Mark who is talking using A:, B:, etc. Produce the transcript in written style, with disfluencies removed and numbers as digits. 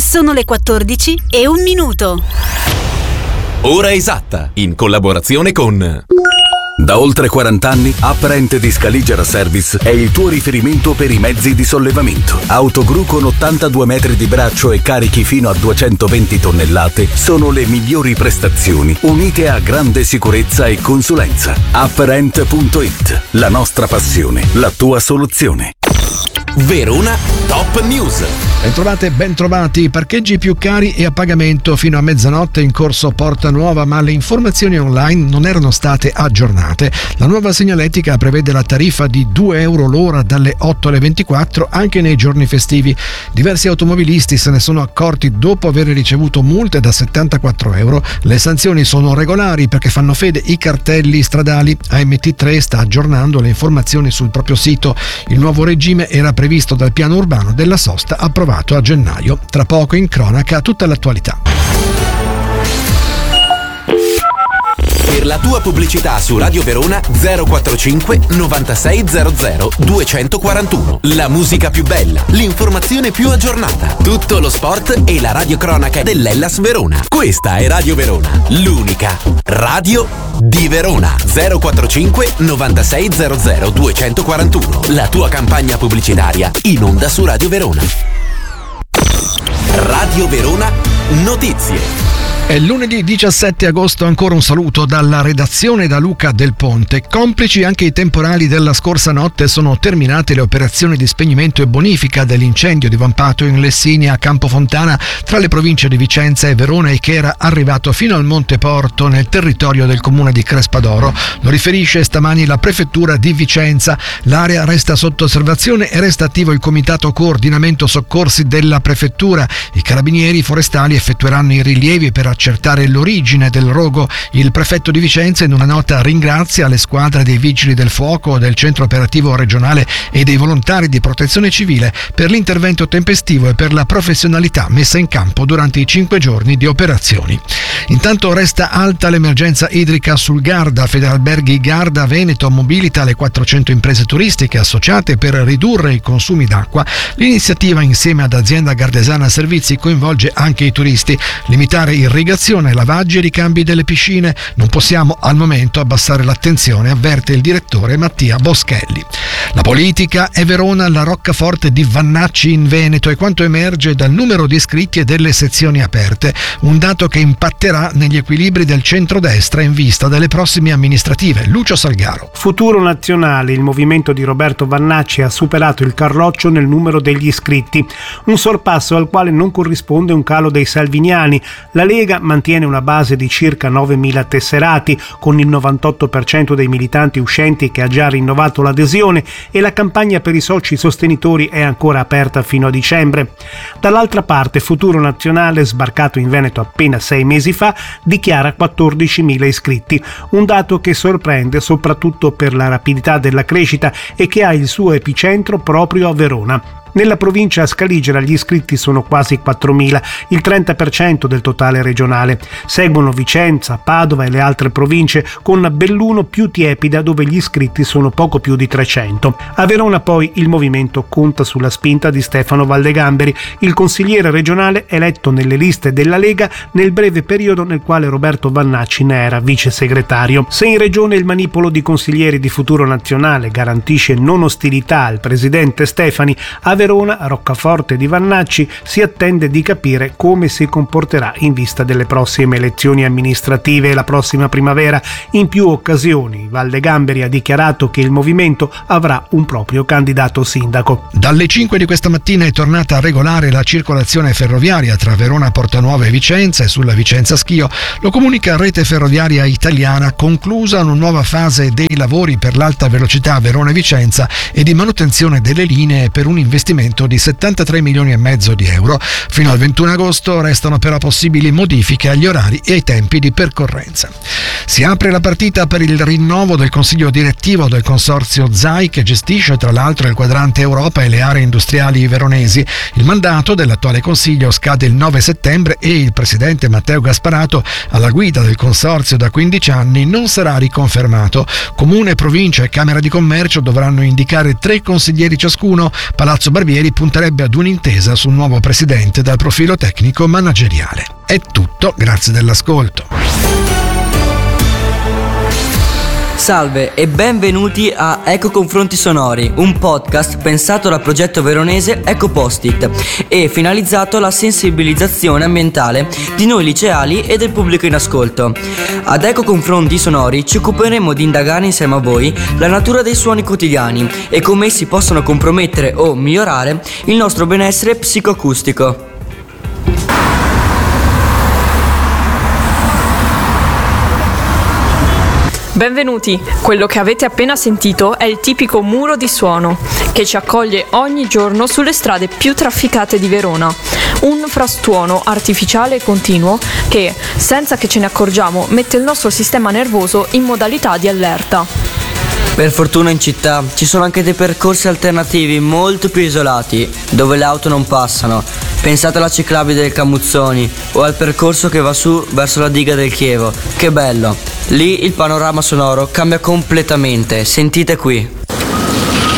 A: Sono le 14:01.
B: Ora esatta, in collaborazione con...
C: Da oltre 40 anni, Uprent di Scaligera Service è il tuo riferimento per i mezzi di sollevamento. Autogru con 82 metri di braccio e carichi fino a 220 tonnellate sono le migliori prestazioni, unite a grande sicurezza e consulenza. Uprent.it, la nostra passione, la tua soluzione.
B: Verona Top News.
D: Bentrovati. Parcheggi più cari e a pagamento fino a mezzanotte in corso Porta Nuova, ma le informazioni online non erano state aggiornate. La nuova segnaletica prevede la tariffa di €2 l'ora dalle 8 alle 24 anche nei giorni festivi. Diversi automobilisti se ne sono accorti dopo aver ricevuto multe da €74. Le sanzioni sono regolari perché fanno fede i cartelli stradali. AMT3 sta aggiornando le informazioni sul proprio sito. Il nuovo regime era previsto dal piano urbano della sosta approvato a gennaio. Tra poco in cronaca tutta l'attualità.
B: Per la tua pubblicità su Radio Verona 045 9600 241. La musica più bella, l'informazione più aggiornata, tutto lo sport e la radiocronaca dell'Hellas Verona. Questa è Radio Verona, l'unica radio di Verona. 045 9600 241. La tua campagna pubblicitaria in onda su Radio Verona. Radio Verona Notizie.
D: È lunedì 17 agosto, ancora un saluto dalla redazione da Luca Del Ponte. Complici anche i temporali della scorsa notte, sono terminate le operazioni di spegnimento e bonifica dell'incendio divampato in Lessinia a Campofontana tra le province di Vicenza e Verona e che era arrivato fino al Monte Porto nel territorio del comune di Crespadoro. Lo riferisce stamani la prefettura di Vicenza. L'area resta sotto osservazione e resta attivo il comitato coordinamento soccorsi della prefettura. I carabinieri forestali effettueranno i rilievi per accertare l'origine del rogo. Il prefetto di Vicenza in una nota ringrazia le squadre dei vigili del fuoco, del centro operativo regionale e dei volontari di protezione civile per l'intervento tempestivo e per la professionalità messa in campo durante i 5 giorni di operazioni. Intanto resta alta l'emergenza idrica sul Garda. Federalberghi Garda Veneto mobilita le 400 imprese turistiche associate per ridurre i consumi d'acqua. L'iniziativa insieme ad azienda Gardesana Servizi coinvolge anche i turisti. Limitare irrigazione, lavaggi e ricambi delle piscine. Non possiamo al momento abbassare l'attenzione, avverte il direttore Mattia Boschelli. La politica è Verona, la roccaforte di Vannacci in Veneto e quanto emerge dal numero di iscritti e delle sezioni aperte. Un dato che impatterà negli equilibri del centrodestra in vista delle prossime amministrative. Lucio Salgaro.
E: Futuro Nazionale, il movimento di Roberto Vannacci ha superato il Carroccio nel numero degli iscritti, un sorpasso al quale non corrisponde un calo dei salviniani. La Lega mantiene una base di circa 9.000 tesserati, con il 98% dei militanti uscenti che ha già rinnovato l'adesione, e la campagna per i soci sostenitori è ancora aperta fino a dicembre. Dall'altra parte, Futuro Nazionale, sbarcato in Veneto appena 6 mesi fa, dichiara 14.000 iscritti, un dato che sorprende soprattutto per la rapidità della crescita e che ha il suo epicentro proprio a Verona. Nella provincia Scaligera gli iscritti sono quasi 4.000, il 30% del totale regionale. Seguono Vicenza, Padova e le altre province, con Belluno più tiepida dove gli iscritti sono poco più di 300. A Verona poi il movimento conta sulla spinta di Stefano Valdegamberi, il consigliere regionale eletto nelle liste della Lega nel breve periodo nel quale Roberto Vannacci ne era vice segretario. Se in regione il manipolo di consiglieri di Futuro Nazionale garantisce non ostilità al presidente Stefani, a Verona, roccaforte di Vannacci, si attende di capire come si comporterà in vista delle prossime elezioni amministrative la prossima primavera. In più occasioni Valdegamberi ha dichiarato che il movimento avrà un proprio candidato sindaco.
D: Dalle 5 di questa mattina è tornata regolare la circolazione ferroviaria tra Verona Portanuova e Vicenza e sulla Vicenza Schio. Lo comunica Rete Ferroviaria Italiana, conclusa una nuova fase dei lavori per l'alta velocità Verona e Vicenza e di manutenzione delle linee per un investimento di 73 milioni e mezzo di euro. Fino al 21 agosto restano però possibili modifiche agli orari e ai tempi di percorrenza. Si apre la partita per il rinnovo del consiglio direttivo del consorzio ZAI, che gestisce tra l'altro il quadrante Europa e le aree industriali veronesi. Il mandato dell'attuale consiglio scade il 9 settembre e il presidente Matteo Gasparato, alla guida del consorzio da 15 anni, non sarà riconfermato. Comune, provincia e Camera di Commercio dovranno indicare 3 consiglieri ciascuno. Palazzo Barbieri punterebbe ad un'intesa sul nuovo presidente dal profilo tecnico manageriale. È tutto, grazie dell'ascolto.
F: Salve e benvenuti a Eco Confronti Sonori, un podcast pensato dal progetto veronese Eco Post-it e finalizzato alla sensibilizzazione ambientale di noi liceali e del pubblico in ascolto. Ad Eco Confronti Sonori ci occuperemo di indagare insieme a voi la natura dei suoni quotidiani e come essi possono compromettere o migliorare il nostro benessere psicoacustico.
G: Benvenuti, quello che avete appena sentito è il tipico muro di suono che ci accoglie ogni giorno sulle strade più trafficate di Verona. Un frastuono artificiale e continuo che, senza che ce ne accorgiamo, mette il nostro sistema nervoso in modalità di allerta.
F: Per fortuna in città ci sono anche dei percorsi alternativi molto più isolati, dove le auto non passano. Pensate alla ciclabile del Camuzzoni o al percorso che va su verso la diga del Chievo. Che bello! Lì il panorama sonoro cambia completamente, sentite qui.